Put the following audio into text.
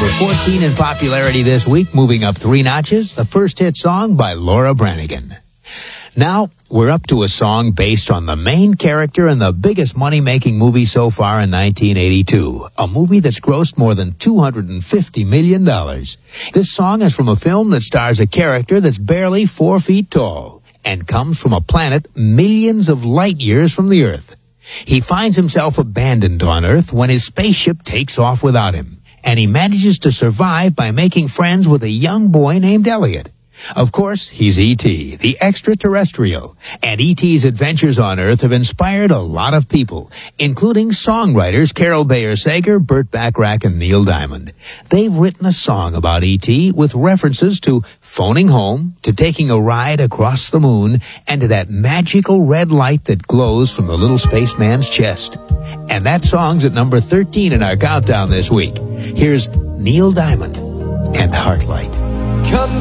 number 14 in popularity this week, moving up 3 notches, the first hit song by Laura Branigan. Now, we're up to a song based on the main character in the biggest money-making movie so far in 1982, a movie that's grossed more than $250 million. This song is from a film that stars a character that's barely 4 feet tall and comes from a planet millions of light years from the Earth. He finds himself abandoned on Earth when his spaceship takes off without him, and he manages to survive by making friends with a young boy named Elliot. Of course, he's E.T., the extraterrestrial, and E.T.'s adventures on Earth have inspired a lot of people, including songwriters Carol Bayer Sager, Burt Bacharach, and Neil Diamond. They've written a song about E.T. with references to phoning home, to taking a ride across the moon, and to that magical red light that glows from the little spaceman's chest. And that song's at number 13 in our countdown this week. Here's Neil Diamond and Heartlight. Come